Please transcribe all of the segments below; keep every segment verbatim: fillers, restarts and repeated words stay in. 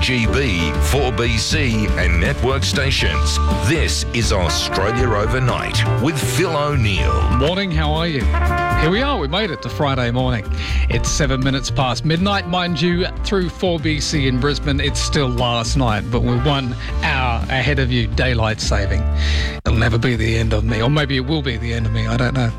G B, four B C and network stations. This is Australia Overnight with Phil O'Neill. Morning, how are you? Here we are, we made it to Friday morning. It's seven minutes past midnight, mind you, through four B C in Brisbane. It's still last night, but we're one hour ahead of you, daylight saving. It'll never be the end of me, or maybe it will be the end of me, I don't know.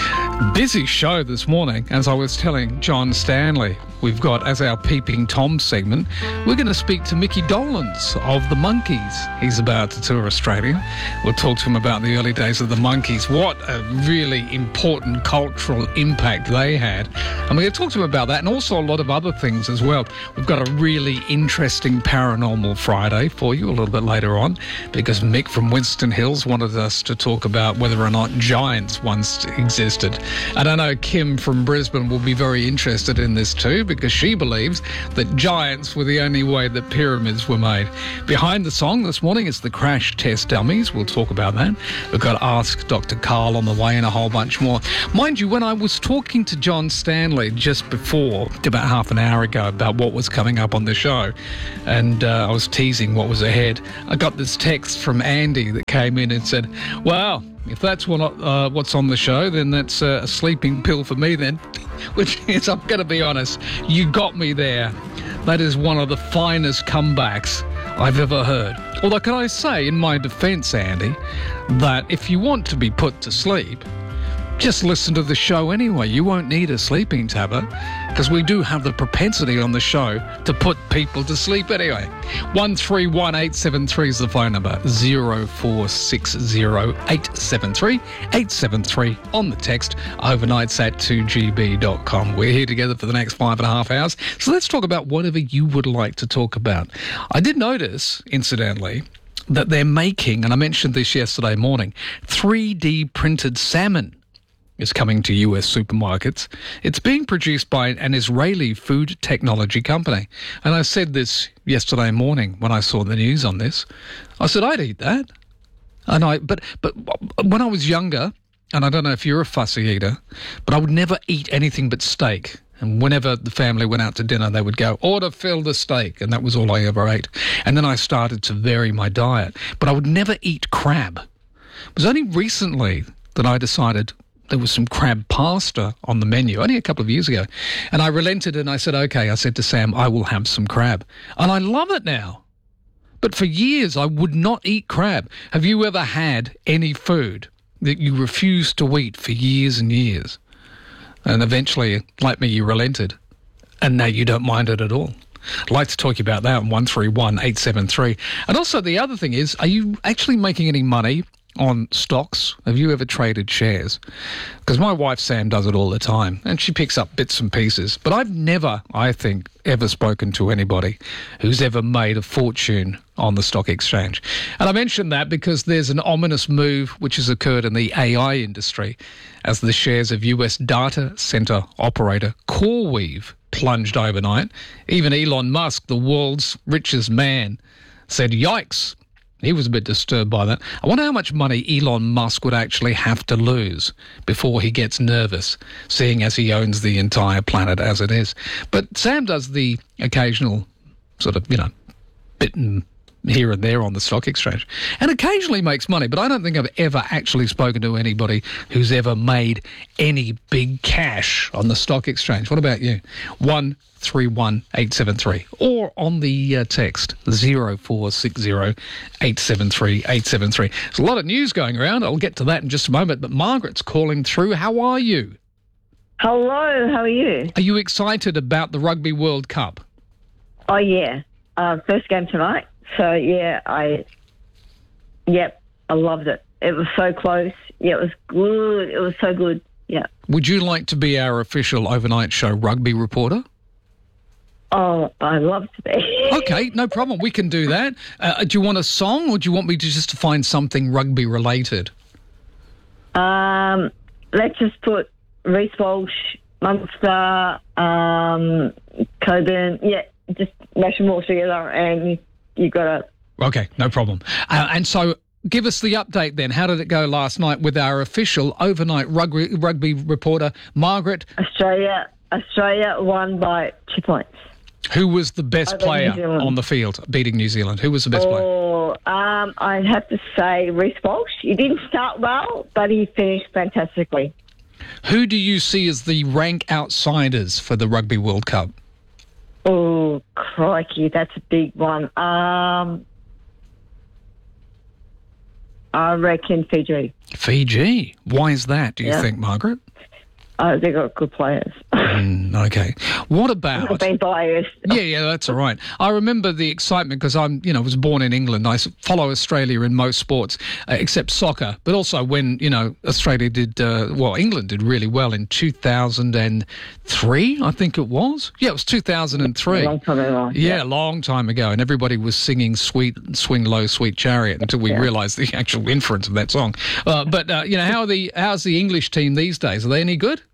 Busy show this morning, as I was telling John Stanley. We've got, as our Peeping Tom segment, we're going to speak to Mickey Dolenz of the Monkees. He's about to tour Australia. We'll talk to him about the early days of the Monkees, what a really important cultural impact they had. And we're going to talk to him about that and also a lot of other things as well. We've got a really interesting Paranormal Friday for you a little bit later on, because Mick from Winston Hills wanted us to talk about whether or not giants once existed. And I know Kim from Brisbane will be very interested in this too, because she believes that giants were the only way that pyramids were made. Behind the song this morning is the Crash Test Dummies. We'll talk about that. We've got Ask Doctor Carl on the way and a whole bunch more. Mind you, when I was talking to John Stanley just before, about half an hour ago, about what was coming up on the show, and uh, I was teasing what was ahead, I got this text from Andy that came in and said, well, if that's what, uh, what's on the show, then that's uh, a sleeping pill for me then. Which is, I'm going to be honest, you got me there. That is one of the finest comebacks I've ever heard. Although, can I say, in my defence, Andy, that if you want to be put to sleep, just listen to the show anyway. You won't need a sleeping tablet, because we do have the propensity on the show to put people to sleep anyway. one three one eight seven three is the phone number. zero four six zero eight seven three eight seven three on the text. Overnights at two G B dot com. We're here together for the next five and a half hours. So let's talk about whatever you would like to talk about. I did notice, incidentally, that they're making, and I mentioned this yesterday morning, three D printed salmon is coming to U S supermarkets. It's being produced by an Israeli food technology company. And I said this yesterday morning when I saw the news on this. I said, I'd eat that. And I, but, but when I was younger, and I don't know if you're a fussy eater, but I would never eat anything but steak. And whenever the family went out to dinner, they would go, order Phil the steak. And that was all I ever ate. And then I started to vary my diet. But I would never eat crab. It was only recently that I decided there was some crab pasta on the menu, only a couple of years ago. And I relented and I said, okay, I said to Sam, I will have some crab. And I love it now. But for years, I would not eat crab. Have you ever had any food that you refused to eat for years and years? And eventually, like me, you relented. And now you don't mind it at all. I'd like to talk about that on one three one eight seven three. And also the other thing is, are you actually making any money on stocks? Have you ever traded shares? Because my wife Sam does it all the time, and she picks up bits and pieces. But I've never, I think, ever spoken to anybody who's ever made a fortune on the stock exchange. And I mention that because there's an ominous move which has occurred in the A I industry as the shares of U S data center operator CoreWeave plunged overnight. Even Elon Musk, the world's richest man, said, yikes. He was a bit disturbed by that. I wonder how much money Elon Musk would actually have to lose before he gets nervous, seeing as he owns the entire planet as it is. But Sam does the occasional sort of, you know, bit and here and there on the stock exchange, and occasionally makes money, but I don't think I've ever actually spoken to anybody who's ever made any big cash on the stock exchange. What about you? one three one eight seven three, or on the uh, text zero four six zero eight seven three eight seven three. There's a lot of news going around. I'll get to that in just a moment, but Margaret's calling through. How are you? Hello, how are you? Are you excited about the Rugby World Cup? Oh, yeah. Uh, first game tonight. So, yeah, I, yep, I loved it. It was so close. Yeah, it was good. It was so good. Yeah. Would you like to be our official overnight show rugby reporter? Oh, I love to be. Okay, no problem. We can do that. Uh, do you want a song, or do you want me to just to find something rugby related? Um, let's just put Reece Walsh, Munster, um, Coburn. Yeah, just mash them all together, and you got it. Okay, no problem. Uh, and so, give us the update then. How did it go last night with our official overnight rugby rugby reporter, Margaret? Australia, Australia won by two points. Who was the best Over player New Zealand. on the field beating New Zealand? Who was the best player? Oh, um, I'd have to say Reece Walsh. He didn't start well, but he finished fantastically. Who do you see as the rank outsiders for the Rugby World Cup? Oh, crikey, that's a big one. Um, I reckon Fiji. Fiji. Why is that, do you Yeah. think, Margaret? Oh, they got good players. Mm, okay. What about... I've been biased. Yeah, yeah, that's all right. I remember the excitement because I'm, you know, was born in England. I s- follow Australia in most sports, uh, except soccer. But also when, you know, Australia did, uh, well, England did really well in two thousand three, I think it was. Yeah, it was two thousand three. A long time ago. Yeah, a long time ago. And everybody was singing Sweet Swing Low, Sweet Chariot until we Yeah. realised the actual inference of that song. Uh, but, uh, you know, how are the how's the English team these days? Are they any good?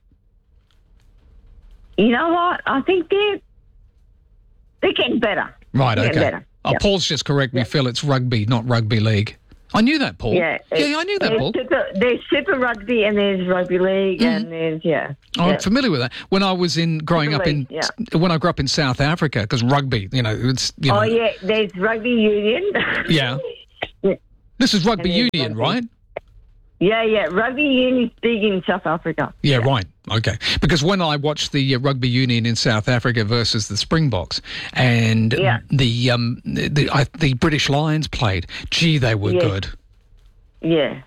You know what? I think they're, they're getting better. Right, They're okay. getting better. Oh, Yep. Paul's just correct me, Phil. It's rugby, not rugby league. I knew that, Paul. Yeah, yeah, I knew that, there's Paul. Super, there's Super Rugby and there's Rugby League and there's, yeah. I'm yeah. familiar with that. When I was in growing up in, League, when I grew up in South Africa, because rugby, you know, it's you know, Oh, yeah, there's Rugby Union. yeah. Yeah. This is rugby And there's union, rugby. right? Yeah, yeah. Rugby Union's big in South Africa. Yeah, right. Okay. Because when I watched the uh, rugby union in South Africa versus the Springboks, and Yeah. the um the I, the British Lions played, gee, they were Yes. good. Yeah.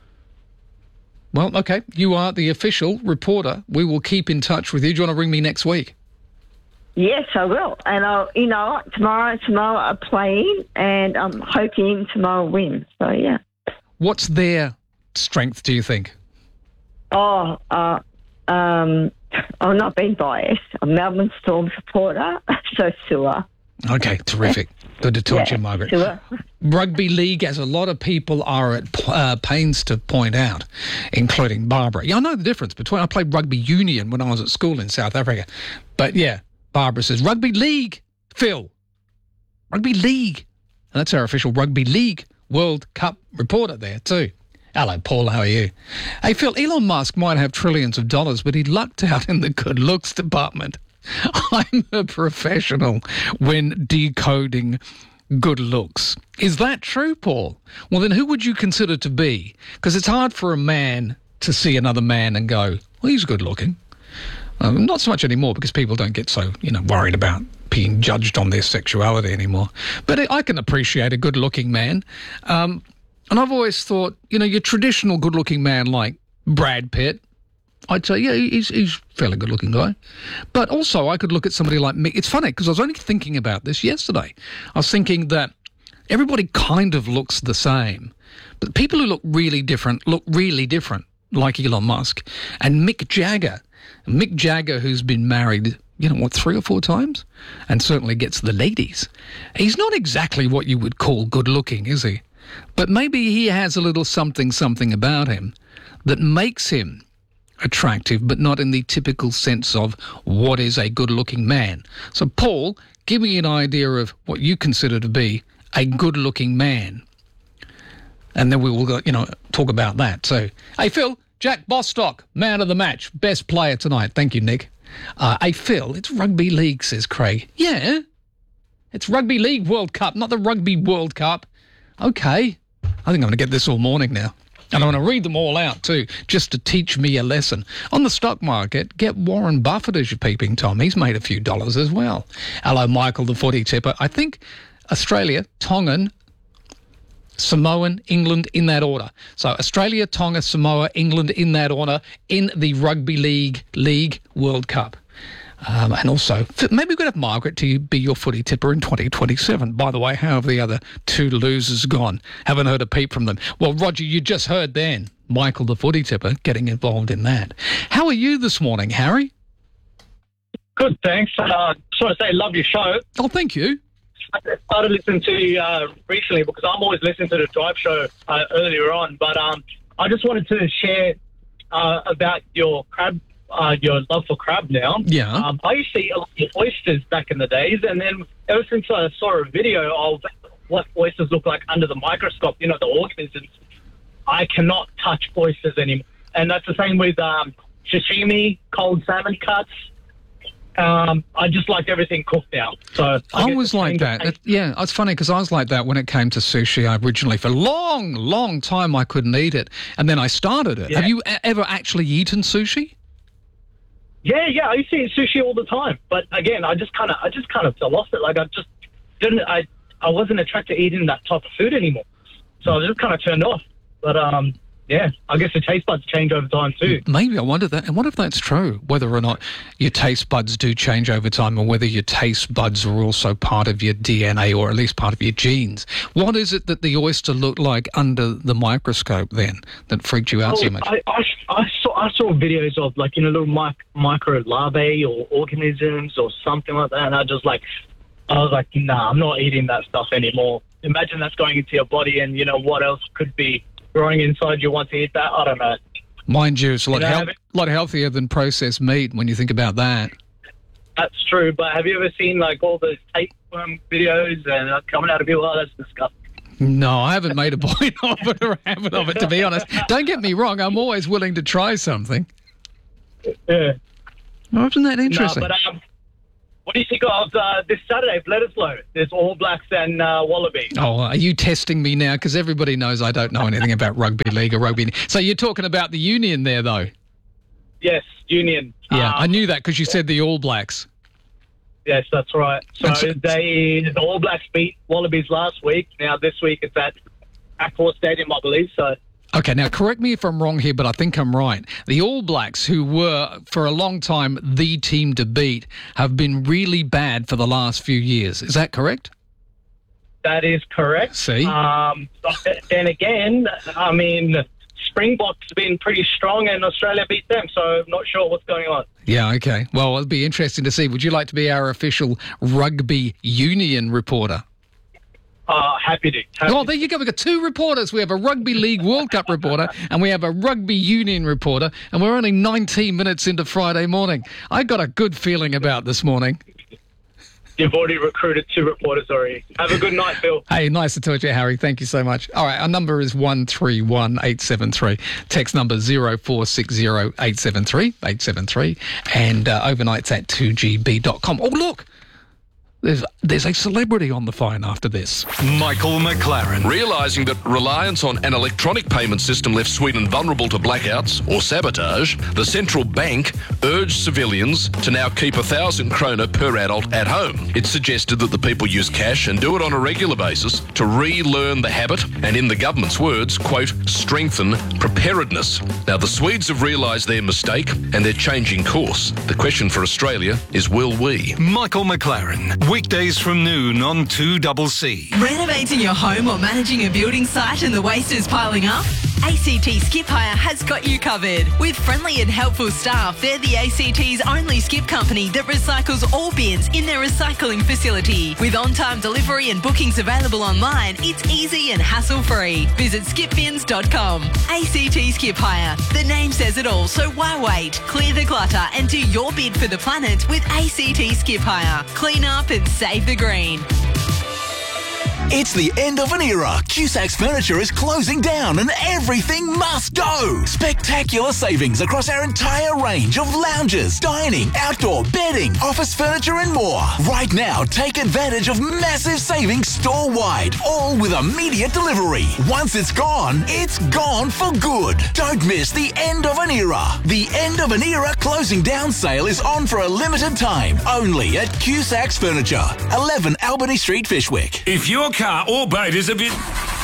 Well, okay, you are the official reporter. We will keep in touch with you. Do you want to ring me next week? Yes, I will. And I'll, you know, tomorrow, tomorrow I'm playing and I'm hoping tomorrow wins. So, yeah. What's their strength, do you think? Oh, uh, um, I'm not being biased. I'm a Melbourne Storm supporter, so Sewer. Okay, terrific. Good to talk to Yeah, you, Margaret. Sewer. Rugby league, as a lot of people are at p- uh, pains to point out, including Barbara. Yeah, I know the difference between... I played rugby union when I was at school in South Africa. But, yeah, Barbara says, rugby league, Phil. Rugby league. And that's our official rugby league World Cup reporter there, too. Hello, Paul. How are you? Hey, Phil, Elon Musk might have trillions of dollars, but he lucked out in the good looks department. I'm a professional when decoding good looks. Is that true, Paul? Well, then who would you consider to be? Because it's hard for a man to see another man and go, well, he's good looking. Um, not so much anymore because people don't get so, you know, worried about being judged on their sexuality anymore. But I can appreciate a good-looking man. Um, and I've always thought, you know, your traditional good-looking man like Brad Pitt, I'd say, yeah, he's, he's a fairly good-looking guy. But also I could look at somebody like Mick. It's funny because I was only thinking about this yesterday. I was thinking that everybody kind of looks the same. But people who look really different look really different, like Elon Musk. And Mick Jagger, Mick Jagger, who's been married, you know, what, three or four times? And certainly gets the ladies. He's not exactly what you would call good-looking, is he? But maybe he has a little something, something about him that makes him attractive, but not in the typical sense of what is a good-looking man. So, Paul, give me an idea of what you consider to be a good-looking man. And then we will, go, you know, talk about that. So, hey, Phil, Jack Bostock, man of the match, best player tonight. Thank you, Nick. Uh, hey, Phil, it's rugby league, says Craig. Yeah, it's rugby league World Cup, not the Rugby World Cup. Okay. I think I'm going to get this all morning now. And I'm going to read them all out too, just to teach me a lesson. On the stock market, get Warren Buffett as your peeping Tom. He's made a few dollars as well. Hello, Michael, the footy tipper. I think Australia, Tongan, Samoan, England in that order. So Australia, Tonga, Samoa, England in that order in the Rugby League League World Cup. Um, and also, maybe we could have Margaret to be your footy tipper in twenty twenty-seven. By the way, how have the other two losers gone? Haven't heard a peep from them. Well, Roger, you just heard then Michael, the footy tipper, getting involved in that. How are you this morning, Harry? Good, thanks. Uh, just want to say, love your show. Oh, thank you. I started listening to you uh, recently because I'm always listening to the Drive Show uh, earlier on. But um, I just wanted to share uh, about your crab. Uh, your love for crab now. Yeah. Um, I used to eat a lot of oysters back in the days, and then ever since I saw a video of what oysters look like under the microscope, you know, the organisms, I cannot touch oysters anymore. And that's the same with um, sashimi, cold salmon cuts. Um, I just like everything cooked now. So I, I get was to like change the that. taste. It- yeah, it's funny because I was like that when it came to sushi. I originally, for a long, long time, I couldn't eat it, and then I started it. Yeah. Have you e- ever actually eaten sushi? Yeah, yeah. I used to eat sushi all the time, but again, I just kind of, I just kind of lost it. Like I just didn't, I, I wasn't attracted to eating that type of food anymore. So I just kind of turned off. But um, yeah, I guess the taste buds change over time too. Maybe I wonder that. And what if that's true? Whether or not your taste buds do change over time, or whether your taste buds are also part of your D N A, or at least part of your genes. What is it that the oyster looked like under the microscope then that freaked you out so Oh, much? I, I, I saw I saw videos of like, you know, little mic, micro larvae or organisms or something like that, and I just like, I was like, nah, I'm not eating that stuff anymore. Imagine that's going into your body, and you know what else could be growing inside you once you eat that. I don't know. Mind you, it's a lot, You know, health, have lot healthier than processed meat when you think about that. That's true, but have you ever seen like all those tapeworm videos and uh, coming out of people? Oh, that's disgusting. No, I haven't made a point of it or a habit of it, to be honest. Don't get me wrong, I'm always willing to try something. Yeah. Oh, isn't that No, interesting? but um, what do you think of uh, this Saturday, Bledisloe? There's All Blacks and uh, Wallabies. Oh, are you testing me now? Because everybody knows I don't know anything about rugby league or rugby. So you're talking about the union there, though? Yes, Union. Yeah, Um, I knew that because you said the All Blacks. Yes, that's right. So And so- they, the All Blacks beat Wallabies last week. Now this week it's at Accor Stadium, I believe. So Okay, now correct me if I'm wrong here, but I think I'm right. The All Blacks, who were for a long time the team to beat, have been really bad for the last few years. Is that correct? that is correct. See? Um, and again, I mean, Springboks been pretty strong, and Australia beat them. So I'm not sure what's going on. Yeah, okay. Well, it'll be interesting to see. Would you like to be our official rugby union reporter? Uh, happy to. Happy Oh, there you go. We've got two reporters. We have a Rugby League World Cup reporter and we have a Rugby Union reporter, and we're only nineteen minutes into Friday morning. I got a good feeling about this morning. You've already recruited two reporters already. Have a good night, Phil. Hey, nice to talk to you, Harry. Thank you so much. All right, our number is one three one eight seven three. Text number zero four six zero eight seven three eight seven three. And uh, overnight's at two g b dot com. Oh, look. There's, there's a celebrity on the phone after this. Michael McLaren. Realising that reliance on an electronic payment system left Sweden vulnerable to blackouts or sabotage, the central bank urged civilians to now keep a thousand krona per adult at home. It suggested that the people use cash and do it on a regular basis to relearn the habit and, in the government's words, quote, strengthen preparedness. Now, the Swedes have realised their mistake and they're changing course. The question for Australia is, will we? Michael McLaren. Weekdays from noon on two C C. Renovating your home or managing a building site and the waste is piling up? A C T Skip Hire has got you covered. With friendly and helpful staff, they're the A C T's only skip company that recycles all bins in their recycling facility. With on-time delivery and bookings available online, it's easy and hassle-free. Visit skip bins dot com. A C T Skip Hire. The name says it all, so why wait? Clear the clutter and do your bid for the planet with A C T Skip Hire. Clean up and save the green. It's the end of an era. Cusacks Furniture is closing down and everything must go. Spectacular savings across our entire range of lounges, dining, outdoor, bedding, office furniture and more. Right now, take advantage of massive savings store-wide, all with immediate delivery. Once it's gone, it's gone for good. Don't miss the end of an era. The end of an era closing down sale is on for a limited time, only at Cusacks Furniture, eleven Albany Street, Fishwick. If your car or boat is a bit...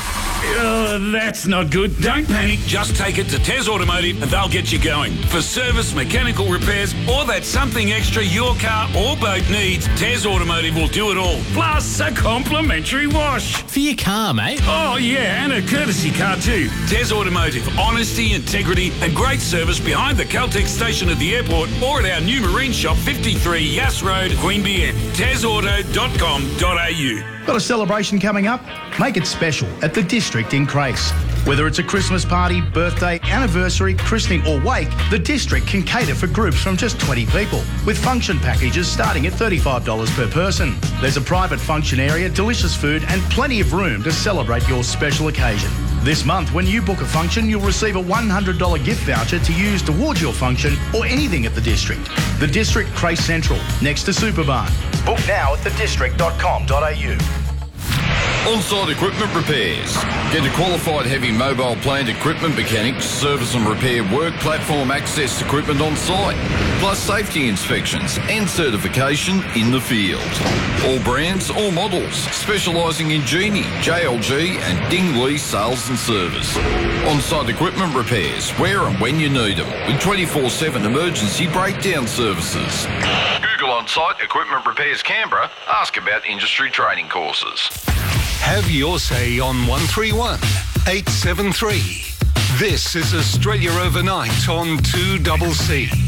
Uh, that's not good. Don't panic. Just take it to Tez Automotive and they'll get you going. For service, mechanical repairs, or that something extra your car or boat needs, Tez Automotive will do it all. Plus a complimentary wash. For your car, mate. Oh, yeah, and a courtesy car too. Tez Automotive. Honesty, integrity, and great service behind the Caltex station at the airport or at our new marine shop, fifty-three Yass Road, Queanbeyan. tez auto dot com dot a u. Got a celebration coming up? Make it special at the District in Crace. Whether it's a Christmas party, birthday, anniversary, christening or wake, the District can cater for groups from just twenty people, with function packages starting at thirty-five dollars per person. There's a private function area, delicious food and plenty of room to celebrate your special occasion. This month, when you book a function, you'll receive a one hundred dollars gift voucher to use towards your function or anything at the District. The District, Crace Central, next to Superbarn. Book now at the district dot com dot a u. On-site equipment repairs. Get a qualified heavy mobile plant equipment mechanic to service and repair work platform access equipment on site, plus safety inspections and certification in the field. All brands, all models, specialising in Genie, J L G and Dingley sales and service. On-site equipment repairs, where and when you need them, with twenty-four seven emergency breakdown services. Google On-site Equipment Repairs Canberra. Ask about industry training courses. Have your say on one three one eight seven three. This is Australia Overnight on two C C.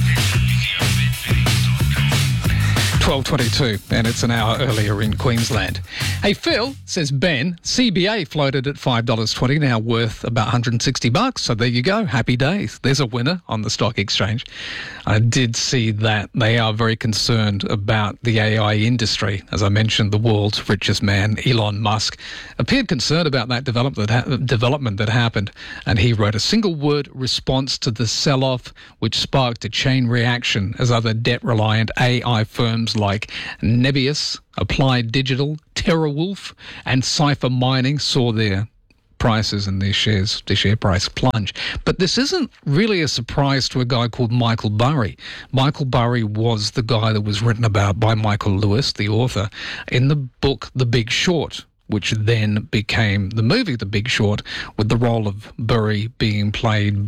twelve twenty-two, and it's an hour earlier in Queensland. Hey, Phil, says Ben, C B A floated at five dollars twenty, now worth about one hundred sixty bucks. So there you go. Happy days. There's a winner on the stock exchange. I did see that they are very concerned about the A I industry. As I mentioned, the world's richest man, Elon Musk, appeared concerned about that development that, ha- development that happened, and he wrote a single-word response to the sell-off, which sparked a chain reaction as other debt-reliant A I firms like Nebius, Applied Digital, TerraWolf, and Cypher Mining saw their prices and their shares, their share price plunge. But this isn't really a surprise to a guy called Michael Burry. Michael Burry was the guy that was written about by Michael Lewis, the author, in the book The Big Short, which then became the movie The Big Short, with the role of Burry being played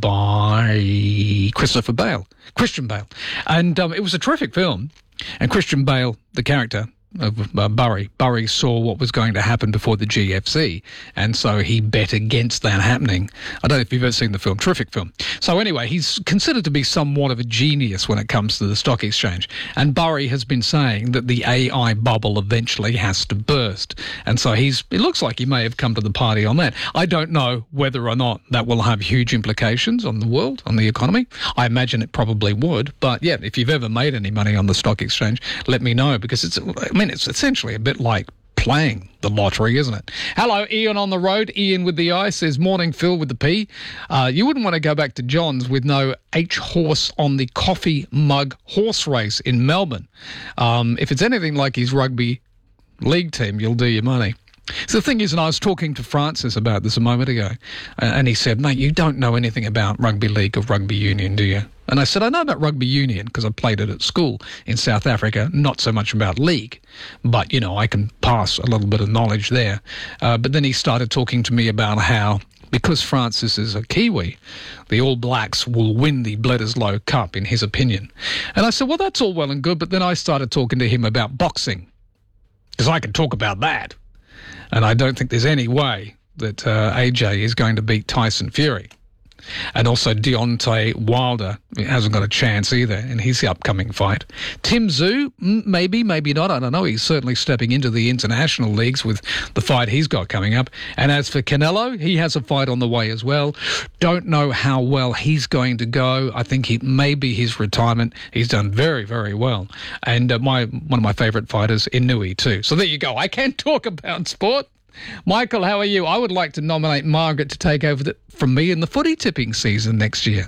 by Christopher Bale, Christian Bale. And um, it was a terrific film. And Christian Bale, the character of uh, Burry, Burry saw what was going to happen before the G F C, and so he bet against that happening. I don't know if you've ever seen the film. Terrific film. So anyway, he's considered to be somewhat of a genius when it comes to the stock exchange, and Burry has been saying that the A I bubble eventually has to burst, and so he's it looks like he may have come to the party on that. I don't know whether or not that will have huge implications on the world, on the economy. I imagine it probably would, but yeah, if you've ever made any money on the stock exchange, let me know, because it's I mean, it's essentially a bit like playing the lottery, isn't it? Hello, Ian on the road. Ian with the I says, morning, Phil with the P. Uh, you wouldn't want to go back to John's with no H horse on the coffee mug horse race in Melbourne. Um, if it's anything like his rugby league team, you'll do your money. So the thing is, and I was talking to Francis about this a moment ago, and he said, mate, you don't know anything about rugby league or rugby union, do you? And I said, I know about rugby union because I played it at school in South Africa, not so much about league, but, you know, I can pass a little bit of knowledge there. Uh, but then he started talking to me about how, because Francis is a Kiwi, the All Blacks will win the Bledisloe Cup, in his opinion. And I said, well, that's all well and good, but then I started talking to him about boxing, because I can talk about that. And I don't think there's any way that uh, A J is going to beat Tyson Fury. And also Deontay Wilder hasn't got a chance either in his upcoming fight. Tim Tszyu, maybe, maybe not. I don't know. He's certainly stepping into the international leagues with the fight he's got coming up. And as for Canelo, he has a fight on the way as well. Don't know how well he's going to go. I think he maybe his retirement. He's done very, very well. And uh, my one of my favourite fighters, Inui, too. So there you go. I can talk about sport. Michael, how are you? I would like to nominate Margaret to take over the, from me in the footy tipping season next year.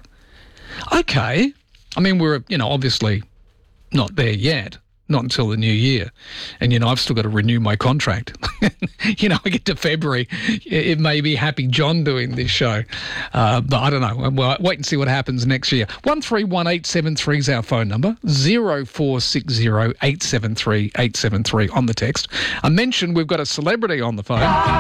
Okay. I mean, we're, you know, obviously not there yet. Not until the new year. And, you know, I've still got to renew my contract. You know, I get to February. It may be Happy John doing this show. Uh, but I don't know. Well, wait and see what happens next year. one three one eight seven three is our phone number. zero four six zero eight seven three eight seven three on the text. I mentioned we've got a celebrity on the phone.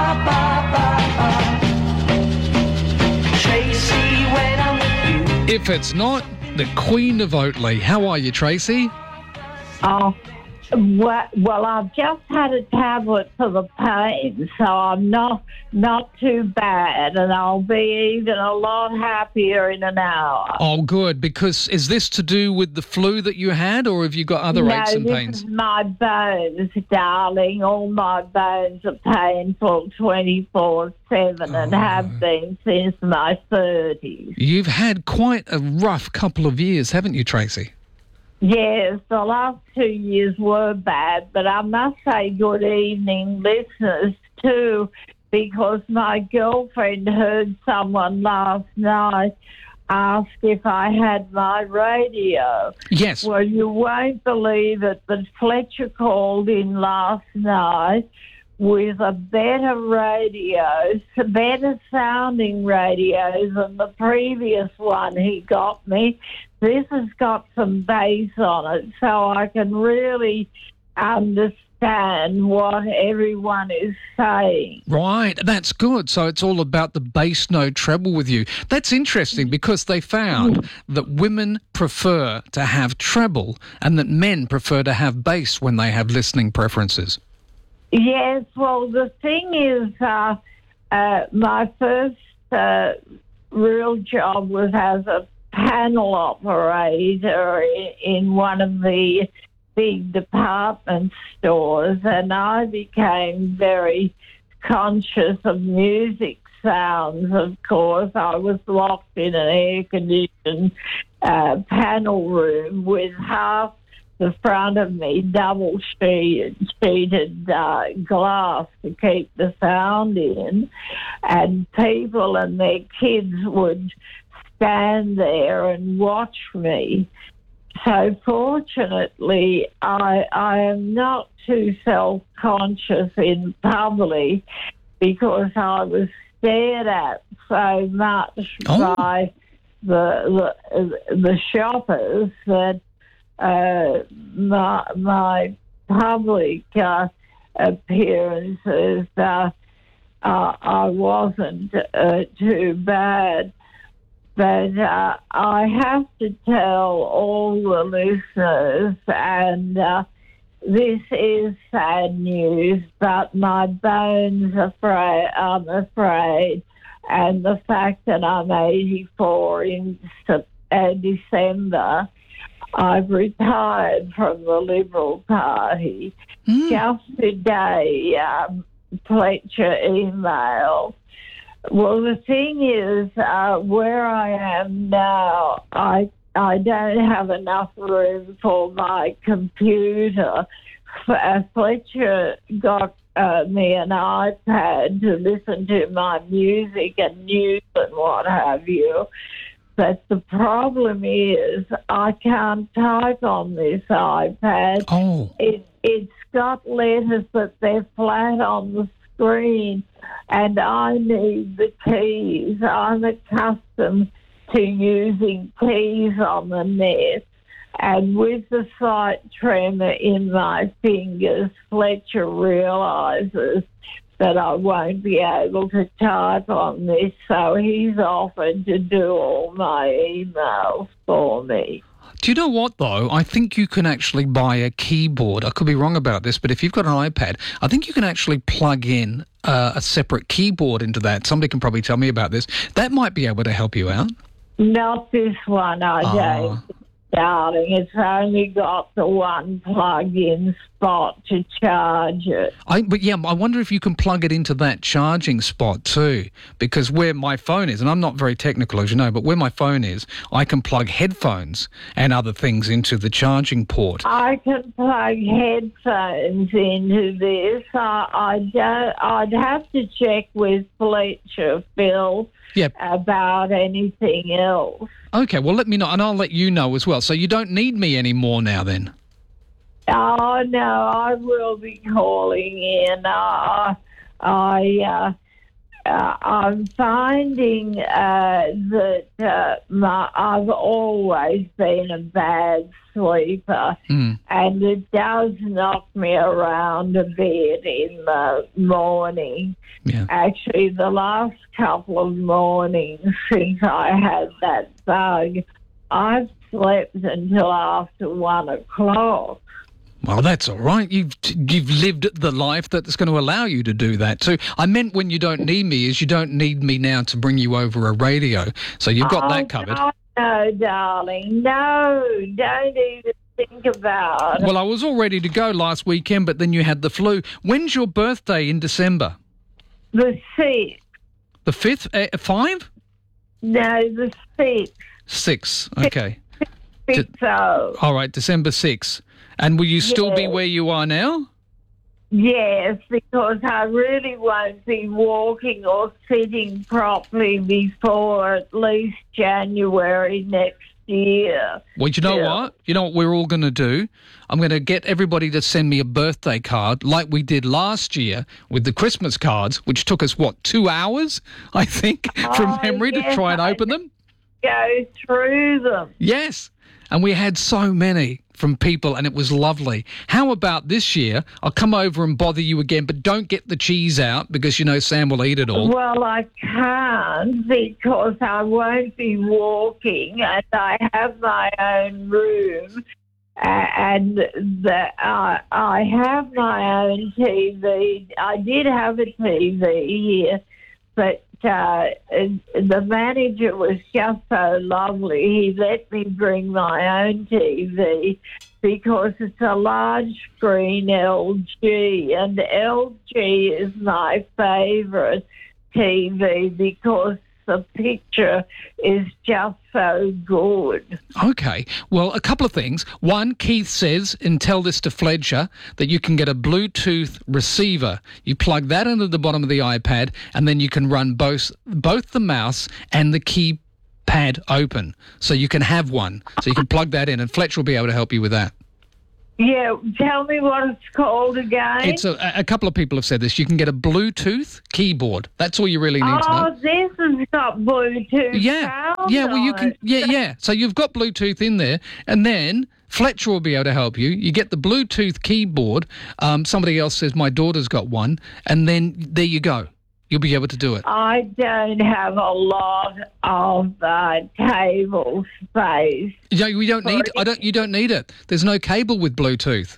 Tracy, when I'm with you. If it's not the Queen of Oatley. How are you, Tracy? Oh, well, well, I've just had a tablet for the pain, so I'm not not too bad, and I'll be even a lot happier in an hour. Oh, good, because is this to do with the flu that you had, or have you got other no, aches and pains? No, this is my bones, darling. All my bones are painful twenty-four seven oh. and have been since my thirties. You've had quite a rough couple of years, haven't you, Tracy? Yes, the last two years were bad, but I must say good evening, listeners, too, because my girlfriend heard someone last night ask if I had my radio. Yes. Well, you won't believe it, but Fletcher called in last night with a better radio, better sounding radio than the previous one he got me. This has got some bass on it, so I can really understand what everyone is saying. Right, that's good. So it's all about the bass, no treble with you. That's interesting because they found that women prefer to have treble and that men prefer to have bass when they have listening preferences. Yes, well, the thing is, uh, uh, my first uh, real job was as a panel operator in, in one of the big department stores, and I became very conscious of music sounds, of course. I was locked in an air-conditioned uh, panel room with half the front of me double sheeted, sheeted uh, glass to keep the sound in, and people and their kids would stand there and watch me. So fortunately, I, I am not too self-conscious in public because I was stared at so much oh. by the, the the shoppers that uh, my, my public uh, appearances, uh, uh, I wasn't uh, too bad. But uh, I have to tell all the listeners, and uh, this is sad news, but my bones are afraid, I'm afraid, and the fact that I'm eighty-four in uh, December, I've retired from the Liberal Party. Mm. Just today, um, Fletcher emailed. Well, the thing is, uh, where I am now, I I don't have enough room for my computer. Uh, Fletcher got uh, me an iPad to listen to my music and news and what have you. But the problem is I can't type on this iPad. Oh. It, it's got letters, but they're flat on the screen, and I need the keys. I'm accustomed to using keys on the net, and with the slight tremor in my fingers, Fletcher realises that I won't be able to type on this, so he's offered to do all my emails for me. Do you know what, though? I think you can actually buy a keyboard. I could be wrong about this, but if you've got an iPad, I think you can actually plug in uh, a separate keyboard into that. Somebody can probably tell me about this. That might be able to help you out. Not this one, I Oh. don't, darling. It's only got the one plug-in spot to charge it. I, but yeah, I wonder if you can plug it into that charging spot too, because where my phone is, and I'm not very technical as you know, but where my phone is, I can plug headphones and other things into the charging port. I can plug headphones into this. I, I don't, I'd have to check with Fletcher, Phil, Yep. about anything else. Okay, well, let me know, and I'll let you know as well. So you don't need me anymore now then? Oh, no, I will be calling in. Uh, I, uh, uh, I'm finding uh, that uh, my, I've always been a bad sleeper, Mm. and it does knock me around a bit in the morning. Yeah. Actually, the last couple of mornings since I had that bug, I've slept until after one o'clock. Well, that's all right. You've you've lived the life that's going to allow you to do that too. I meant when you don't need me is you don't need me now to bring you over a radio. So you've got oh, that covered. No, no, darling. No, don't even think about it. Well, I was all ready to go last weekend, but then you had the flu. When's your birthday in December? The sixth. The fifth? Uh, five? No, the sixth. Six. Okay. Six oh. All right, December sixth. And will you still be Yeah. where you are now? Yes, because I really won't be walking or sitting properly before at least January next year. Well, you know Yeah. what? You know what we're all going to do? I'm going to get everybody to send me a birthday card like we did last year with the Christmas cards, which took us, what, two hours, I think, from Oh, memory to yes, try and I open them? Go through them. Yes. And we had so many from people, and it was lovely. How about this year? I'll come over and bother you again, but don't get the cheese out because, you know, Sam will eat it all. Well, I can't because I won't be walking and I have my own room uh, and the, uh, I have my own T V. I did have a T V here, but uh, the manager was just so lovely. He let me bring my own T V because it's a large screen L G, and L G is my favourite T V because the picture is just so good. Okay. Well, a couple of things. One, Keith says, and tell this to Fletcher, that you can get a Bluetooth receiver. You plug that into the bottom of the iPad, and then you can run both both the mouse and the keypad open. So you can have one. So you can plug that in, and Fletcher will be able to help you with that. Yeah, tell me what it's called again. It's a, a couple of people have said this. You can get a Bluetooth keyboard. That's all you really need to know. Oh, this has got Bluetooth. Yeah, sound yeah. Well, you on can. it. Yeah, yeah. So you've got Bluetooth in there, and then Fletcher will be able to help you. You get the Bluetooth keyboard. Um, somebody else says my daughter's got one, and then there you go. You'll be able to do it. I don't have a lot of uh, table space. You know, we don't need. I don't. You don't need it. There's no cable with Bluetooth.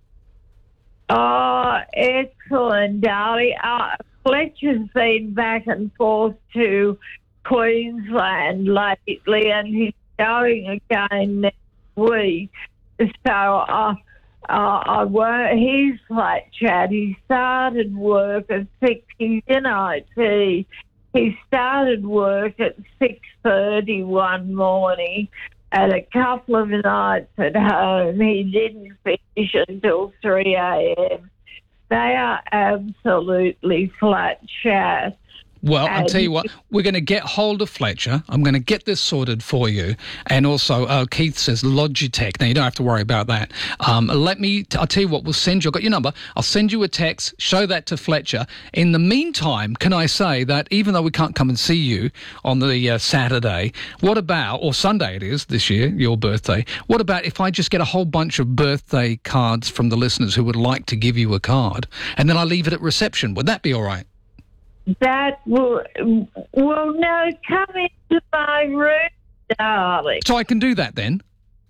Oh, excellent, darling. Uh, Fletcher's been back and forth to Queensland lately, and he's going again next week. So uh, uh, I won't, he's flat chat. He started work at six. He's in I T. He started work at six thirty one morning, and a couple of nights at home he didn't finish until three a.m. They are absolutely flat chat. Well, I'll And- tell you what, we're going to get hold of Fletcher. I'm going to get this sorted for you. And also, uh, Keith says Logitech. Now, you don't have to worry about that. Um, let me, I'll tell you what, we'll send you, I've got your number. I'll send you a text, show that to Fletcher. In the meantime, can I say that even though we can't come and see you on the uh, Saturday, what about, or Sunday it is this year, your birthday, what about if I just get a whole bunch of birthday cards from the listeners who would like to give you a card, and then I leave it at reception? Would that be all right? That will, will no, come into my room, darling. So I can do that then?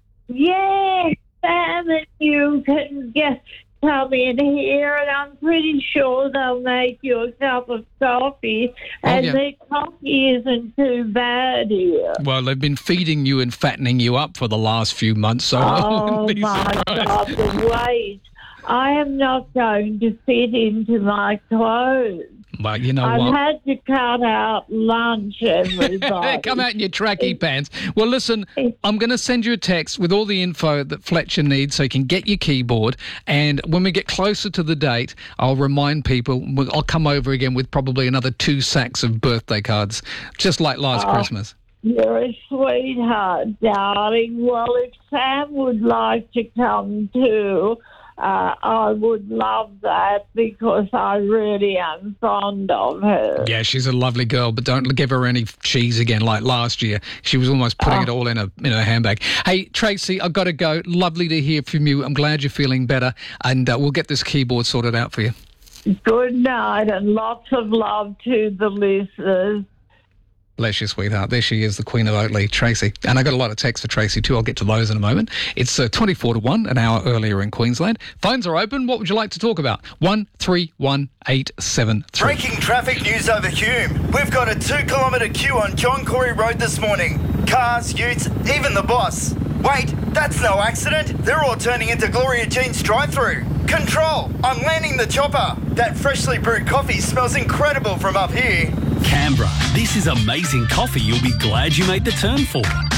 Yes, Sam, and you can just come in here, and I'm pretty sure they'll make you a cup of coffee, and yeah. the coffee isn't too bad here. Well, they've been feeding you and fattening you up for the last few months, so I Oh, wouldn't be my surprised. God, but wait. I am not going to fit into my clothes. But you know I've what? had to cut out lunch, everybody. Come out in your tracky pants. Well, listen, I'm going to send you a text with all the info that Fletcher needs so you can get your keyboard. And when we get closer to the date, I'll remind people. I'll come over again with probably another two sacks of birthday cards, just like last Oh. Christmas. You're a sweetheart, darling. Well, if Sam would like to come too, uh, I would love that because I really am fond of her. Yeah, she's a lovely girl, but don't give her any cheese again like last year. She was almost putting Oh. it all in a in her handbag. Hey, Tracy, I've got to go. Lovely to hear from you. I'm glad you're feeling better, and uh, we'll get this keyboard sorted out for you. Good night and lots of love to the listeners. Bless you, sweetheart. There she is, the Queen of Oatley, Tracy. And I got a lot of texts for Tracy too. I'll get to those in a moment. It's uh, twenty-four to one, an hour earlier in Queensland. Phones are open. What would you like to talk about? one three one eight seven three. Breaking traffic news over Hume. We've got a two kilometre queue on John Corey Road this morning. Cars, utes, even the boss. Wait, that's no accident. They're all turning into Gloria Jean's drive-through. Control, I'm landing the chopper. That freshly brewed coffee smells incredible from up here. Canberra, this is amazing coffee you'll be glad you made the turn for.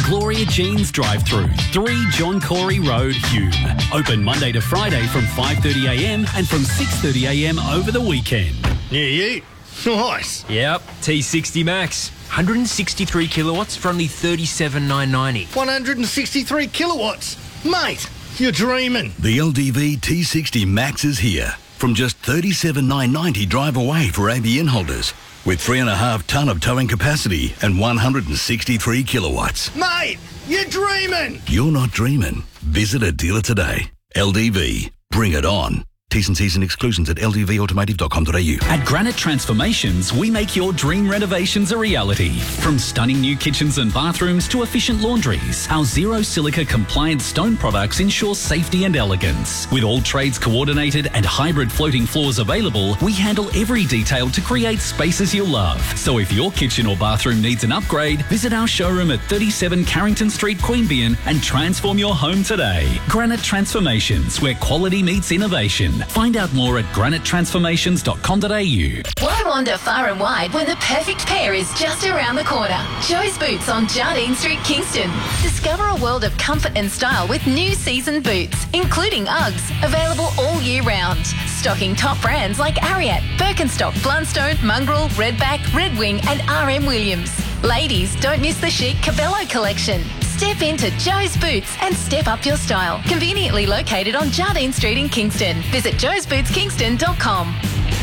Gloria Jeans drive-through, three John Corey Road, Hume. Open Monday to Friday from five thirty a m and from six thirty a m over the weekend. Yeah, you. Nice. Yep, T sixty Max. one hundred sixty-three kilowatts for only thirty-seven thousand nine hundred ninety. one hundred sixty-three kilowatts. Mate, you're dreaming. The L D V T sixty Max is here. From just thirty-seven thousand nine hundred ninety drive away for A B N holders. With three and a half tonne of towing capacity and one hundred sixty-three kilowatts. Mate, you're dreaming. You're not dreaming. Visit a dealer today. L D V. Bring it on. T's and C's and exclusions at l d v automotive dot com dot a u. At Granite Transformations, we make your dream renovations a reality. From stunning new kitchens and bathrooms to efficient laundries, our zero silica compliant stone products ensure safety and elegance. With all trades coordinated and hybrid floating floors available, we handle every detail to create spaces you'll love. So if your kitchen or bathroom needs an upgrade, visit our showroom at thirty-seven Carrington Street, Queanbeyan and transform your home today. Granite Transformations, where quality meets innovation. Find out more at granite transformations dot com dot a u. Why wander far and wide when the perfect pair is just around the corner? Joe's Boots on Jardine Street, Kingston. Discover a world of comfort and style with new season boots, including Uggs, available all year round. Stocking top brands like Ariat, Birkenstock, Blundstone, Mongrel, Redback, Red Wing and R M Williams. Ladies, don't miss the chic Cabello collection. Step into Joe's Boots and step up your style. Conveniently located on Jardine Street in Kingston. Visit joes boots kingston dot com.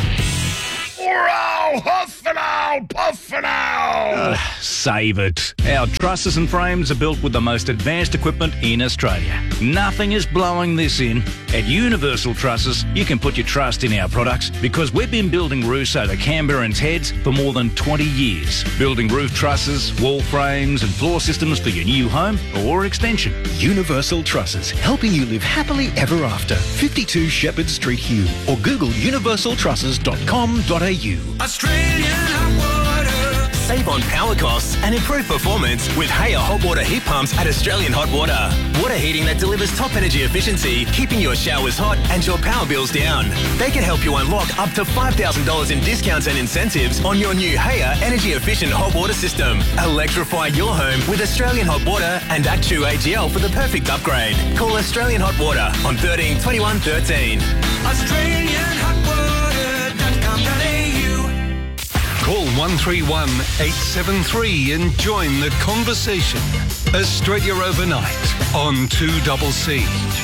Hurrah! Huff and owl! Puff and owl! Uh, save it. Our trusses and frames are built with the most advanced equipment in Australia. Nothing is blowing this in. At Universal Trusses, you can put your trust in our products because we've been building roofs over Canberra and Heads for more than twenty years. Building roof trusses, wall frames and floor systems for your new home or extension. Universal Trusses, helping you live happily ever after. fifty-two Shepherd Street, Hume, or Google universal trusses dot com dot a u. Australian hot water. Save on power costs and improve performance with Haya hot water heat pumps at Australian Hot Water. Water heating that delivers top energy efficiency, keeping your showers hot and your power bills down. They can help you unlock up to five thousand dollars in discounts and incentives on your new Haya energy efficient hot water system. Electrify your home with Australian Hot Water and Actu A G L for the perfect upgrade. Call Australian Hot Water on thirteen twenty-one thirteen. Australian Hot Water dot com dot a u. Call one three one, eight seven three and join the conversation. Australia Overnight on two C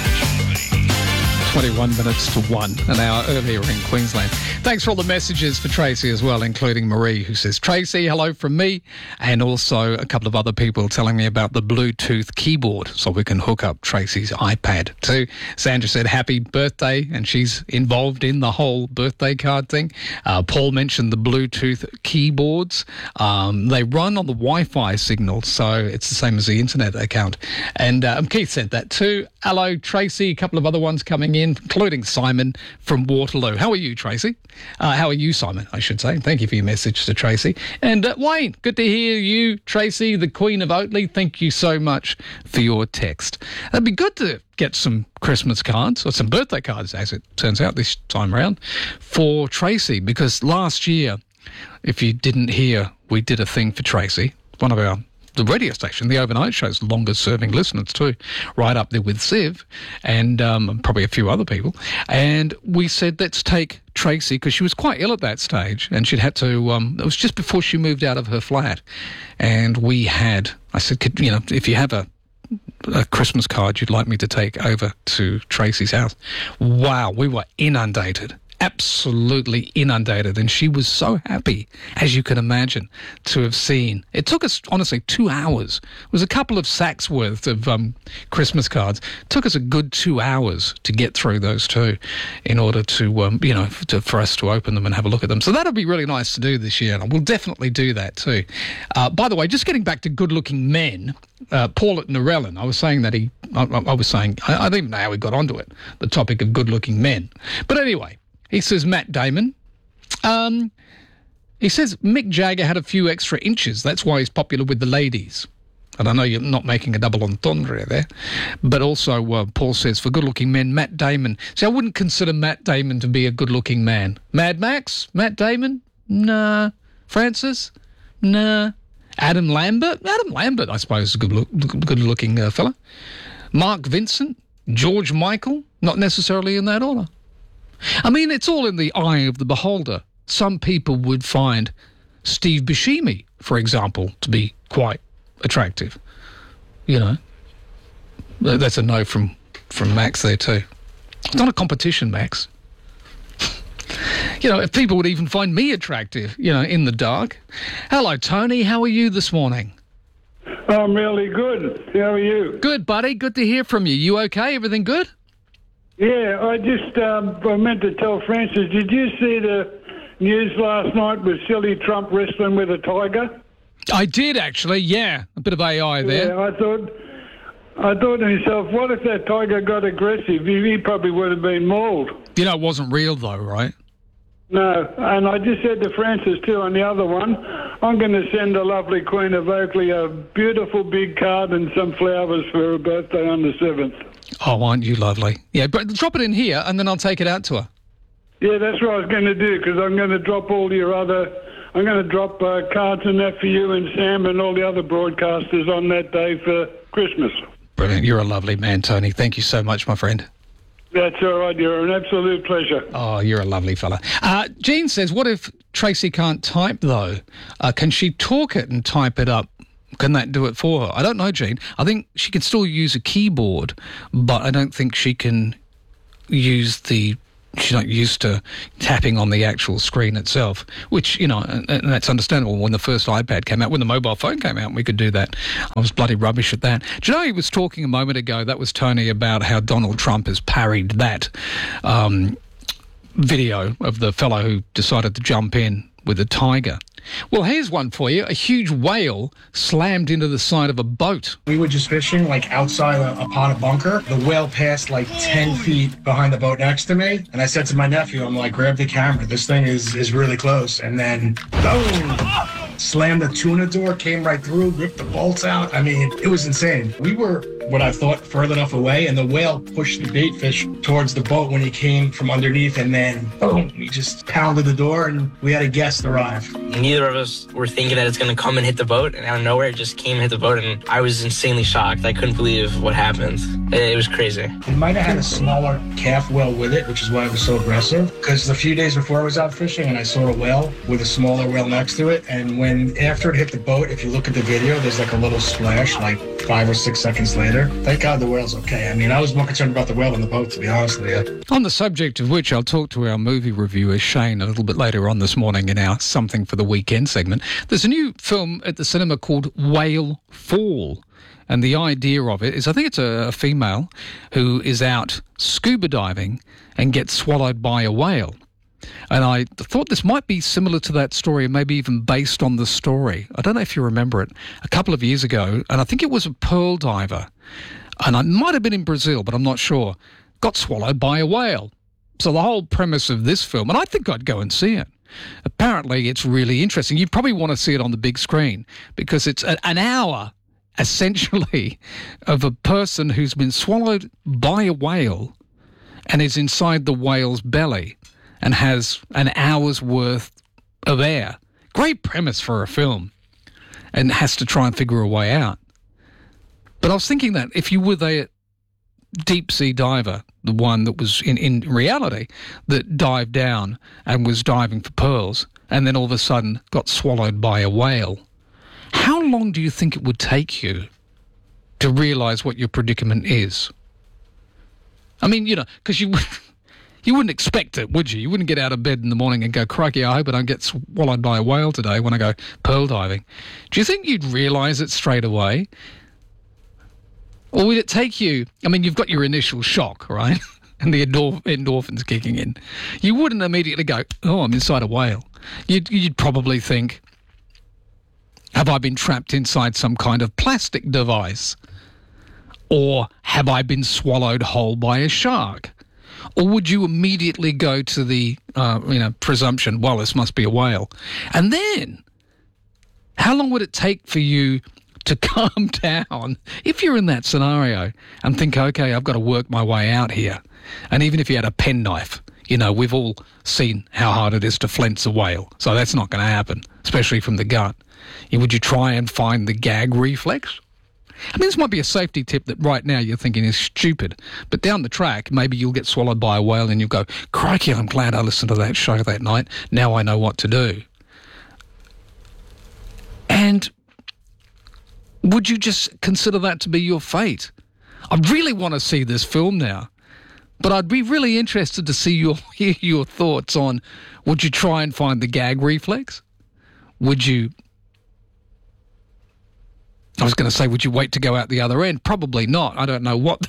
C. twenty-one minutes to one, an hour earlier in Queensland. Thanks for all the messages for Tracy as well, including Marie, who says, Tracy, hello from me, and also a couple of other people telling me about the Bluetooth keyboard so we can hook up Tracy's iPad too. Sandra said, happy birthday, and she's involved in the whole birthday card thing. Uh, Paul mentioned the Bluetooth keyboards. Um, they run on the Wi-Fi signal, so it's the same as the internet account. And uh, Keith sent that too. Hello, Tracy. A couple of other ones coming in, including Simon from Waterloo. How are you, Tracy? Uh, how are you, Simon, I should say. Thank you for your message to Tracy. And uh, Wayne, good to hear you, Tracy, the Queen of Oatley. Thank you so much for your text. It'd be good to get some Christmas cards, or some birthday cards, as it turns out this time around, for Tracy, because last year, if you didn't hear, we did a thing for Tracy, one of our the radio station, the overnight show's longest serving listeners too, right up there with Siv and um, probably a few other people. And we said, let's take Tracy, because she was quite ill at that stage and she'd had to, um, it was just before she moved out of her flat. And we had, I said, could, you know, if you have a, a Christmas card you'd like me to take over to Tracy's house. Wow, we were inundated. Absolutely inundated, and she was so happy, as you can imagine, to have seen. It took us, honestly, two hours. It was a couple of sacks worth of um, Christmas cards. It took us a good two hours to get through those two in order to, um, you know, to, for us to open them and have a look at them. So that'll be really nice to do this year, and we'll definitely do that too. Uh, by the way, just getting back to good-looking men, uh, Paul at Narellan, I was saying that he, I, I was saying, I, I don't even know how we got onto it, the topic of good-looking men. But anyway, he says Matt Damon. Um, he says Mick Jagger had a few extra inches. That's why he's popular with the ladies. And I know you're not making a double entendre there. But also, uh, Paul says, for good-looking men, Matt Damon. See, I wouldn't consider Matt Damon to be a good-looking man. Mad Max? Matt Damon? Nah. Francis? Nah. Adam Lambert. Adam Lambert, I suppose, is a good, look, good looking uh, fella. Mark Vincent. George Michael. Not necessarily in that order. I mean, it's all in the eye of the beholder. Some people would find Steve Buscemi, for example, to be quite attractive. You know, that's a no from, from Max there too. It's not a competition, Max. You know, if people would even find me attractive, you know, in the dark. Hello, Tony. How are you this morning? I'm really good. How are you? Good, buddy. Good to hear from you. You okay? Everything good? Yeah, I just um, I meant to tell Francis, did you see the news last night with silly Trump wrestling with a tiger? I did, actually, yeah. A bit of A I there. Yeah, I thought... I thought to myself, what if that tiger got aggressive? He, he probably would have been mauled. You know, it wasn't real, though, right? No, and I just said to Francis, too, on the other one, I'm going to send the lovely Queen of Oakley a beautiful big card and some flowers for her birthday on the seventh. Oh, aren't you lovely? Yeah, but drop it in here, and then I'll take it out to her. Yeah, that's what I was going to do, because I'm going to drop all your other... I'm going to drop uh, cards and that for you and Sam and all the other broadcasters on that day for Christmas. Brilliant. You're a lovely man, Tony. Thank you so much, my friend. That's all right. You're an absolute pleasure. Oh, you're a lovely fella. Uh, Jean says, what if Tracy can't type, though? Uh, can she talk it and type it up? Can that do it for her? I don't know, Jean. I think she can still use a keyboard, but I don't think she can use the... She's not used to tapping on the actual screen itself, which, you know, and, and that's understandable. When the first iPad came out, when the mobile phone came out, we could do that. I was bloody rubbish at that. Do you know, he was talking a moment ago, that was Tony, about how Donald Trump has parried that um, video of the fellow who decided to jump in with a tiger. Well, here's one for you. A huge whale slammed into the side of a boat. We were just fishing, like, outside a, a pot of bunker. The whale passed, like, ten feet behind the boat next to me. And I said to my nephew, I'm like, grab the camera. This thing is, is really close. And then, boom! Slammed the tuna door, came right through, ripped the bolts out. I mean, it was insane. We were, what I thought, further enough away, and the whale pushed the bait fish towards the boat when he came from underneath, and then, boom, he just pounded the door, and we had a guest arrive. Neither of us were thinking that it's going to come and hit the boat, and out of nowhere, it just came and hit the boat, and I was insanely shocked. I couldn't believe what happened. It, it was crazy. It might have had a smaller calf whale with it, which is why it was so aggressive, because a few days before I was out fishing, and I saw a whale with a smaller whale next to it, and when, after it hit the boat, if you look at the video, there's like a little splash, like five or six seconds later. Thank God the whale's okay. I mean, I was more concerned about the whale than the boat, to be honest with you. On the subject of which, I'll talk to our movie reviewer, Shane, a little bit later on this morning in our Something for the Weekend segment. There's a new film at the cinema called Whale Fall. And the idea of it is, I think it's a, a female who is out scuba diving and gets swallowed by a whale. And I thought this might be similar to that story, maybe even based on the story. I don't know if you remember it. A couple of years ago, and I think it was a pearl diver, and it might have been in Brazil, but I'm not sure, got swallowed by a whale. So the whole premise of this film, and I think I'd go and see it. Apparently it's really interesting. You probably want to see it on the big screen because it's a, an hour, essentially, of a person who's been swallowed by a whale and is inside the whale's belly and has an hour's worth of air. Great premise for a film, and has to try and figure a way out. But I was thinking that if you were the deep-sea diver, the one that was in, in reality, that dived down and was diving for pearls, and then all of a sudden got swallowed by a whale, how long do you think it would take you to realise what your predicament is? I mean, you know, because you... You wouldn't expect it, would you? You wouldn't get out of bed in the morning and go, crikey, I hope I don't get swallowed by a whale today when I go pearl diving. Do you think you'd realise it straight away? Or would it take you... I mean, you've got your initial shock, right? And the endorph- endorphins kicking in. You wouldn't immediately go, oh, I'm inside a whale. You'd, you'd probably think, have I been trapped inside some kind of plastic device? Or have I been swallowed whole by a shark? Or would you immediately go to the, uh, you know, presumption, well, this must be a whale? And then, how long would it take for you to calm down if you're in that scenario and think, okay, I've got to work my way out here? And even if you had a penknife, You know, we've all seen how hard it is to flinch a whale, so that's not going to happen, especially from the gut. Would you try and find the gag reflex? I mean, this might be a safety tip that right now you're thinking is stupid, but down the track, maybe you'll get swallowed by a whale and you'll go, crikey, I'm glad I listened to that show that night. Now I know what to do. And would you just consider that to be your fate? I really want to see this film now, but I'd be really interested to see your hear your thoughts on, would you try and find the gag reflex? Would you... I was going to say, would you wait to go out the other end? Probably not. I don't know what...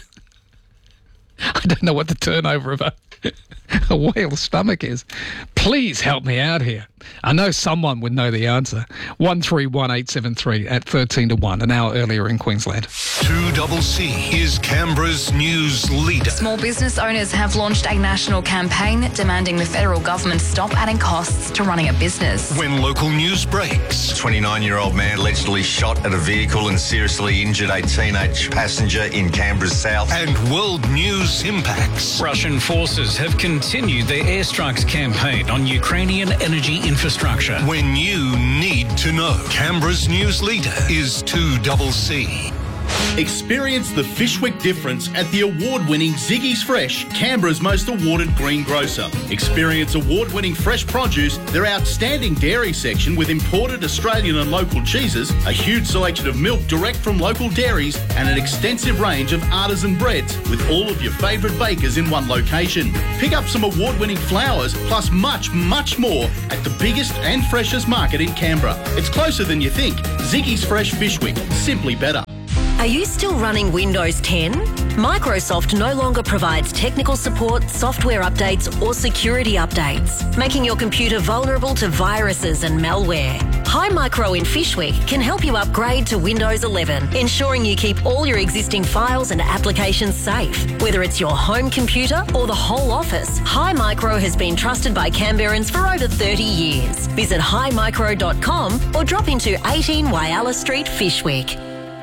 I don't know what the turnover of a, a whale's stomach is. Please help me out here. I know someone would know the answer. one three one eight seven three at thirteen to one, an hour earlier in Queensland. two double C is Canberra's news leader. Small business owners have launched a national campaign demanding the federal government stop adding costs to running a business. When local news breaks. A twenty-nine-year-old man allegedly shot at a vehicle and seriously injured a teenage passenger in Canberra's south. And world news impacts. Russian forces have continued their airstrikes campaign on Ukrainian energy infrastructure. When you need to know. Canberra's news leader is two double C. Experience the Fishwick difference at the award-winning Ziggy's Fresh, Canberra's most awarded green grocer. Experience award-winning fresh produce, their outstanding dairy section with imported Australian and local cheeses, a huge selection of milk direct from local dairies, and an extensive range of artisan breads with all of your favourite bakers in one location. Pick up some award-winning flowers, plus much, much more at the biggest and freshest market in Canberra. It's closer than you think. Ziggy's Fresh Fishwick, simply better. Are you still running Windows ten? Microsoft no longer provides technical support, software updates or security updates, making your computer vulnerable to viruses and malware. Hi Micro in Fishwick can help you upgrade to Windows eleven, ensuring you keep all your existing files and applications safe. Whether it's your home computer or the whole office, Hi Micro has been trusted by Canberrans for over thirty years. Visit hi micro dot com or drop into eighteen Whyalla Street, Fishwick.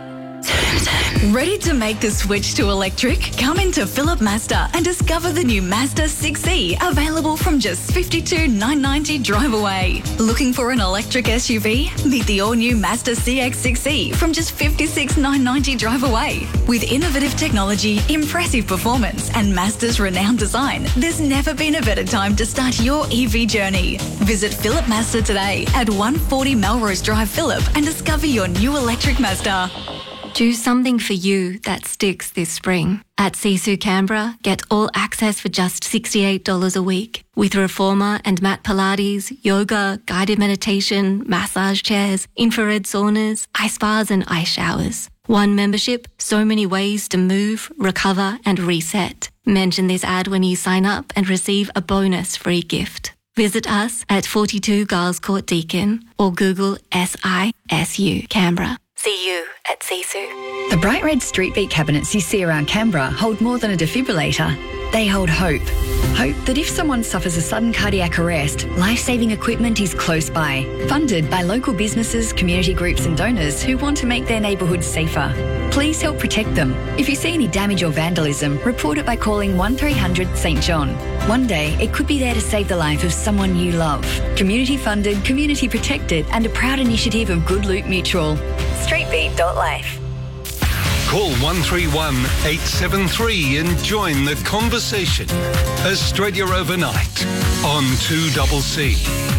Ready to make the switch to electric? Come into Phillip Mazda and discover the new Mazda six E, available from just fifty-two thousand nine hundred ninety dollars drive away. Looking for an electric S U V? Meet the all-new Mazda C X six E from just fifty-six thousand nine hundred ninety dollars drive away. With innovative technology, impressive performance and Mazda's renowned design, there's never been a better time to start your E V journey. Visit Phillip Mazda today at one forty Melrose Drive, Phillip, and discover your new electric Mazda. Do something for you that sticks this spring. At Sisu Canberra, get all access for just sixty-eight dollars a week. With Reformer and mat Pilates, yoga, guided meditation, massage chairs, infrared saunas, ice baths and ice showers. One membership, so many ways to move, recover and reset. Mention this ad when you sign up and receive a bonus free gift. Visit us at forty-two Giles Court Deakin or Google S I S U Canberra. See you at Sisu. The bright red street beat cabinets you see around Canberra hold more than a defibrillator. They hold hope. Hope that if someone suffers a sudden cardiac arrest, life-saving equipment is close by. Funded by local businesses, community groups and donors who want to make their neighbourhoods safer. Please help protect them. If you see any damage or vandalism, report it by calling one three hundred St John. One day, it could be there to save the life of someone you love. Community funded, community protected and a proud initiative of Good Loot Mutual. streetbeat dot life. Call one three one eight seven three and join the conversation. Australia Overnight on two double C.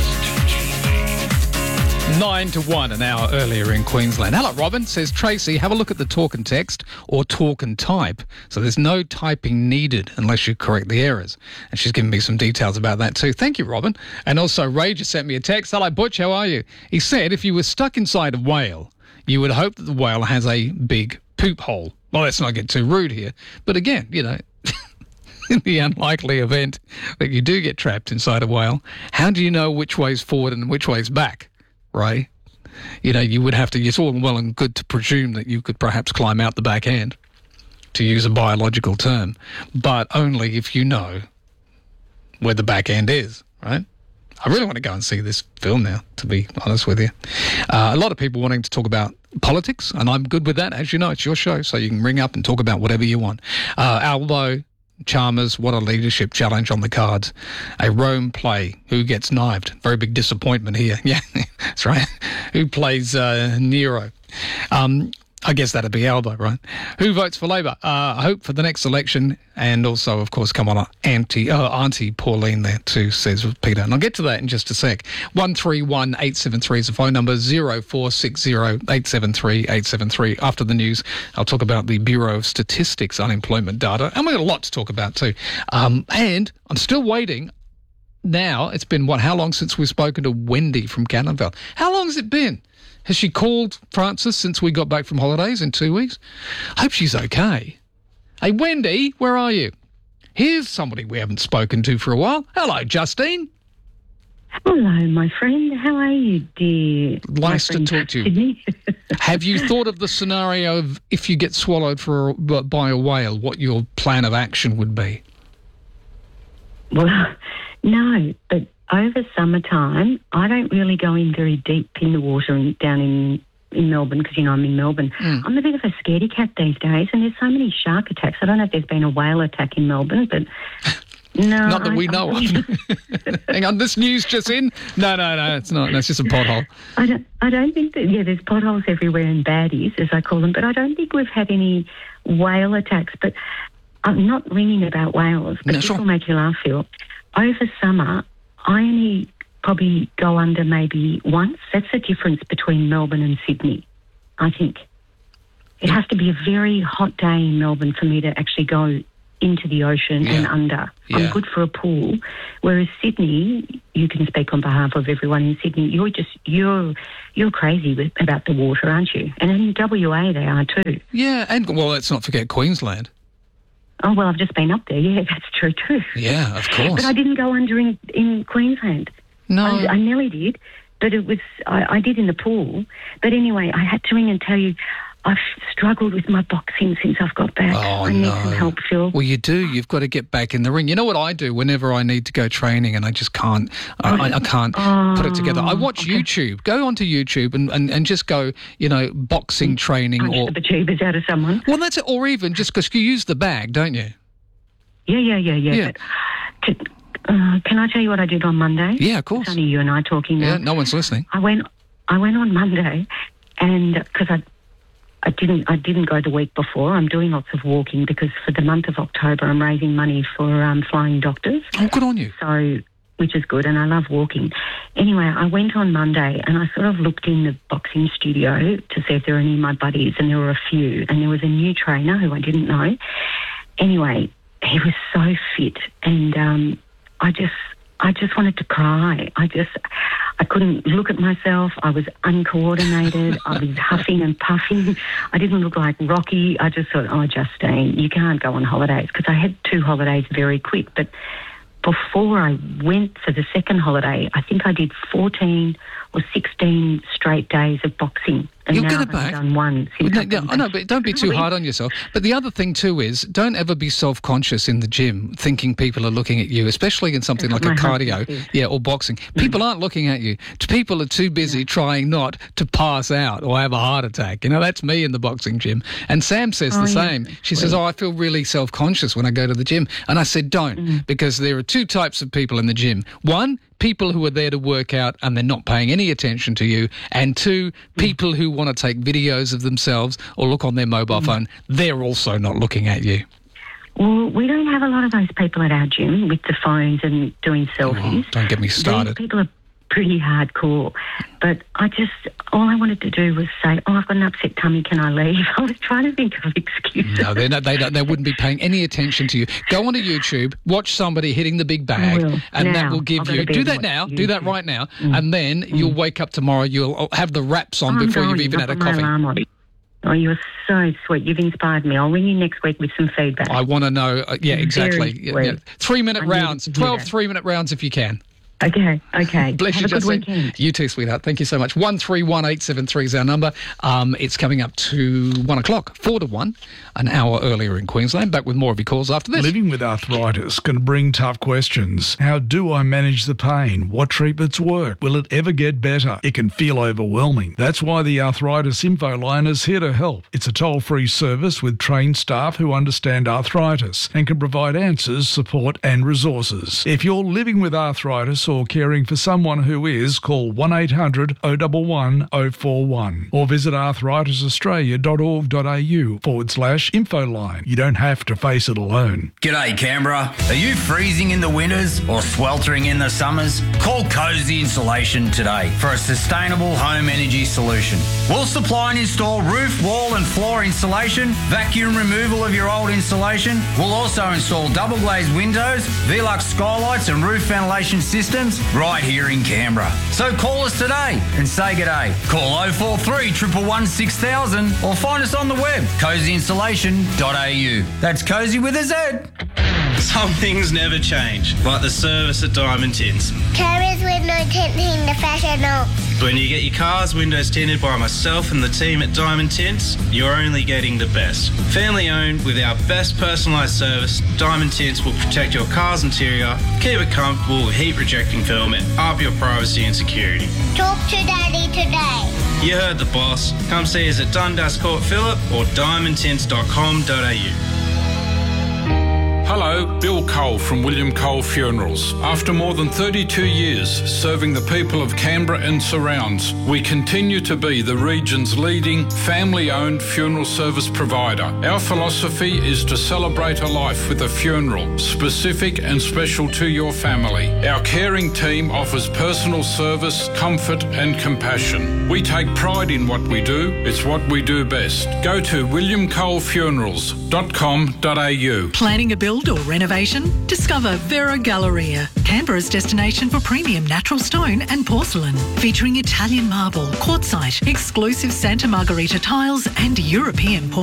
Nine to one, an hour earlier in Queensland. Hello, Robin, says Tracy. Have a look at the talk and text or talk and type. So there's no typing needed unless you correct the errors. And she's given me some details about that too. Thank you, Robin. And also, Ray just sent me a text. Hello, Butch, how are you? He said if you were stuck inside a whale, you would hope that the whale has a big poop hole. Well, let's not get too rude here. But again, you know, in the unlikely event that you do get trapped inside a whale, how do you know which way's forward and which way's back, right? You know, you would have to, it's all well and good to presume that you could perhaps climb out the back end, to use a biological term, but only if you know where the back end is, right? I really want to go and see this film now, to be honest with you. Uh, a lot of people wanting to talk about politics, and I'm good with that. As you know, it's your show, so you can ring up and talk about whatever you want. Uh, although Chalmers, what a leadership challenge on the cards. A Rome play. Who gets knifed? Very big disappointment here. Yeah, that's right. Who plays uh, Nero? Um, I guess that'd be Albo, right? Who votes for Labor? Uh, I hope for the next election. And also, of course, come on, Auntie, oh, Auntie Pauline there too, says Peter. And I'll get to that in just a sec. one three one eight seven three is the phone number, zero four six zero eight seven three eight seven three. After the news, I'll talk about the Bureau of Statistics unemployment data. And we've got a lot to talk about too. Um, and I'm still waiting. Now, it's been, what, how long since we've spoken to Wendy from Canterville? How long has it been? Has she called Francis since we got back from holidays in two weeks? I hope she's okay. Hey, Wendy, where are you? Here's somebody we haven't spoken to for a while. Hello, Justine. Hello, my friend. How are you, dear? Nice to talk to you. Have you thought of the scenario of if you get swallowed for a, by a whale, what your plan of action would be? Well, no, but over summertime, I don't really go in very deep in the water in, down in, in Melbourne because, you know, I'm in Melbourne. Mm. I'm a bit of a scaredy cat these days, and there's so many shark attacks. I don't know if there's been a whale attack in Melbourne, but no. Not that I, we know of. Hang on, this news just in? No, no, no, it's not. No, it's just a pothole. I don't, I don't think that, yeah, there's potholes everywhere and baddies, as I call them, but I don't think we've had any whale attacks. But I'm not ringing about whales, but No, this sure. will make you laugh, Phil. Over summer, I only probably go under maybe once. That's the difference between Melbourne and Sydney, I think. It has to be a very hot day in Melbourne for me to actually go into the ocean Yeah. and under. Yeah. I'm good for a pool. Whereas Sydney, you can speak on behalf of everyone in Sydney, you're just, you're you're crazy with, about the water, aren't you? And in W A they are too. Yeah, and, well, let's not forget Queensland. Oh, well, I've just been up there. Yeah, that's true too. Yeah, of course. But I didn't go under in, in Queensland. No. I, I nearly did, but it was, I, I did in the pool. But anyway, I had to ring and tell you, I've struggled with my boxing since I've got back. Oh, I need no. some help, Phil. Well, you do. You've got to get back in the ring. You know what I do whenever I need to go training and I just can't, I, I, I can't Oh, put it together. I watch YouTube. Go onto YouTube and, and, and just go, you know, boxing training Punch or... the bejeebers out of someone. Well, that's it. Or even just because you use the bag, don't you? Yeah, yeah, yeah, yeah. Yeah. But can, uh, can I tell you what I did on Monday? Yeah, of course. It's only you and I talking now. Yeah, no one's listening. I went, I went on Monday, and because I, I didn't, I didn't go the week before. I'm doing lots of walking because for the month of October I'm raising money for um, flying doctors. Oh, good on you. So, which is good, and I love walking. Anyway, I went on Monday and I sort of looked in the boxing studio to see if there were any of my buddies, and there were a few. And there was a new trainer who I didn't know. Anyway, he was so fit, and um, I just, I just wanted to cry. I just, I couldn't look at myself. I was uncoordinated. I was huffing and puffing. I didn't look like Rocky. I just thought, oh, Justine, you can't go on holidays, because I had two holidays very quick. But before I went for the second holiday, I think I did fourteen or sixteen straight days of boxing. And You'll now get it I've back. done one. Since No, I've yeah, been I know, back. but don't be too hard on yourself. But the other thing too is, don't ever be self-conscious in the gym, thinking people are looking at you, especially in something That's like a what my cardio, husband says. yeah, or boxing. People aren't looking at you. People are too busy trying not to pass out or have a heart attack. You know, that's me in the boxing gym. And Sam says Oh, the yeah. same. She says, "Oh, I feel really self-conscious when I go to the gym." And I said, "Don't, Mm. because there are two types of people in the gym. One, people who are there to work out and they're not paying any attention to you. And two, people who want to take videos of themselves or look on their mobile Mm. phone. They're also not looking at you." Well, we don't have a lot of those people at our gym with the phones and doing selfies. Oh, don't get me started. These people are pretty hardcore. But I just, all I wanted to do was say, oh, I've got an upset tummy, can I leave? I was trying to think of excuses. No, they're not, they don't, they wouldn't be paying any attention to you. Go onto YouTube, watch somebody hitting the big bag, will. and that Now. will give I've got you. to be Do and that watch now. Do that YouTube. right now, Mm. and then you'll wake up tomorrow. You'll have the wraps on I'm before you've going. even I've had a got my coffee. alarm on. Oh, you're so sweet. You've inspired me. I'll ring you next week with some feedback. I want to know. Uh, yeah, Very exactly. Yeah, sweet. yeah. Three minute I needed rounds, to hear twelve that. three minute rounds if you can. Okay, okay. Bless Have you, a good Justine. weekend. You too, sweetheart. Thank you so much. one three one eight seven three is our number. Um, it's coming up to one o'clock, four to one, an hour earlier in Queensland. Back with more of your calls after this. Living with arthritis can bring tough questions. How do I manage the pain? What treatments work? Will it ever get better? It can feel overwhelming. That's why the Arthritis Info Line is here to help. It's a toll-free service with trained staff who understand arthritis and can provide answers, support and resources. If you're living with arthritis or caring for someone who is, call one eight hundred oh one one oh four one or visit arthritisaustralia.org.au forward slash info line. You don't have to face it alone. G'day Canberra. Are you freezing in the winters or sweltering in the summers? Call Cozy Insulation today for a sustainable home energy solution. We'll supply and install roof, wall and floor insulation, vacuum removal of your old insulation. We'll also install double glazed windows, Velux skylights and roof ventilation systems right here in Canberra. So call us today and say g'day. Call oh four three, one one one, six thousand or find us on the web, cozy insulation dot a u. That's cozy with a Z. Some things never change, like the service at Diamond Tints. Carers with no tinting the fashion. When you get your car's windows tinted by myself and the team at Diamond Tints, you're only getting the best. Family owned with our best personalised service, Diamond Tints will protect your car's interior, keep it comfortable with heat rejecting film and up your privacy and security. Talk to Daddy today. You heard the boss. Come see us at Dundas Court Phillip or diamond tints dot com dot a u. Hello, Bill Cole from William Cole Funerals. After more than thirty-two years serving the people of Canberra and surrounds, we continue to be the region's leading family-owned funeral service provider. Our philosophy is to celebrate a life with a funeral, specific and special to your family. Our caring team offers personal service, comfort and compassion. We take pride in what we do. It's what we do best. Go to william cole funerals dot com dot a u. Planning a build or renovation? Discover Vera Galleria, Canberra's destination for premium natural stone and porcelain, featuring Italian marble, quartzite, exclusive Santa Margherita tiles and European porcelain.